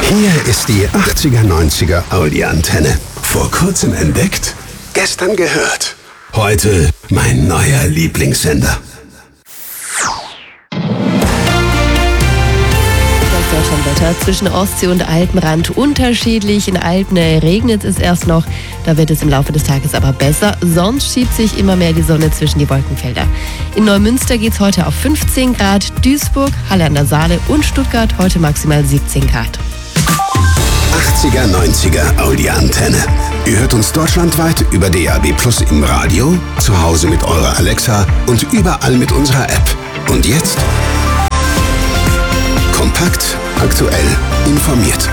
Hier ist die 80er-90er Audi-Antenne. Vor kurzem entdeckt, gestern gehört. Heute mein neuer Lieblingssender. Das Deutschlandwetter zwischen Ostsee und Alpenrand unterschiedlich. In Alpen regnet es erst noch, da wird es im Laufe des Tages aber besser. Sonst schiebt sich immer mehr die Sonne zwischen die Wolkenfelder. In Neumünster geht es heute auf 15 Grad, Duisburg, Halle an der Saale und Stuttgart heute maximal 17 Grad. 80er, 90er Audi-Antenne. Ihr hört uns deutschlandweit über DAB+ im Radio, zu Hause mit eurer Alexa und überall mit unserer App. Und jetzt? Kompakt, aktuell, informiert.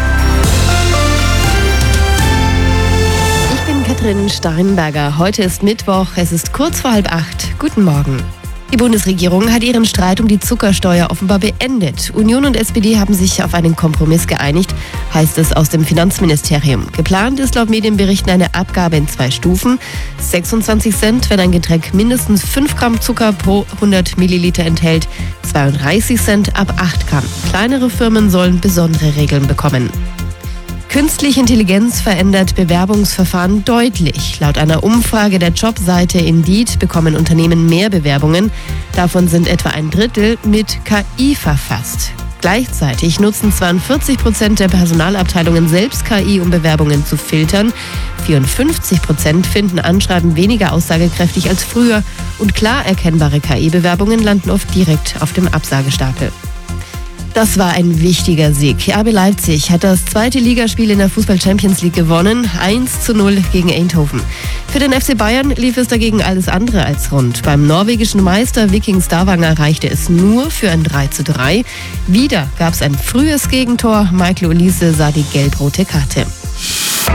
Ich bin Katrin Steinberger. Heute ist Mittwoch, es ist kurz vor 7:30. Guten Morgen. Die Bundesregierung hat ihren Streit um die Zuckersteuer offenbar beendet. Union und SPD haben sich auf einen Kompromiss geeinigt, heißt es aus dem Finanzministerium. Geplant ist laut Medienberichten eine Abgabe in 2 Stufen. 26 Cent, wenn ein Getränk mindestens 5 Gramm Zucker pro 100 Milliliter enthält. 32 Cent ab 8 Gramm. Kleinere Firmen sollen besondere Regeln bekommen. Künstliche Intelligenz verändert Bewerbungsverfahren deutlich. Laut einer Umfrage der Jobseite Indeed bekommen Unternehmen mehr Bewerbungen. Davon sind etwa 1/3 mit KI verfasst. Gleichzeitig nutzen 42% der Personalabteilungen selbst KI, um Bewerbungen zu filtern. 54% finden Anschreiben weniger aussagekräftig als früher. Und klar erkennbare KI-Bewerbungen landen oft direkt auf dem Absagestapel. Das war ein wichtiger Sieg. RB Leipzig hat das 2. Ligaspiel in der Fußball-Champions League gewonnen. 1:0 gegen Eindhoven. Für den FC Bayern lief es dagegen alles andere als rund. Beim norwegischen Meister Viking Stavanger reichte es nur für ein 3:3. Wieder gab es ein frühes Gegentor. Michael Olise sah die gelb-rote Karte.